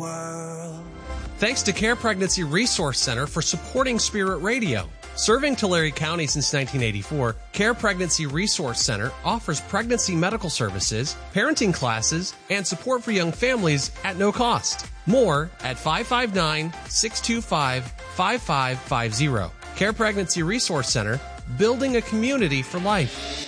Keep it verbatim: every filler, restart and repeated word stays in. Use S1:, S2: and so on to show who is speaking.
S1: world.
S2: Thanks to Care Pregnancy Resource Center for supporting Spirit Radio. Serving Tulare County since nineteen eighty-four, Care Pregnancy Resource Center offers pregnancy medical services, parenting classes, and support for young families at no cost. More at five five nine, six two five, five five five zero. Care Pregnancy Resource Center, building a community for life.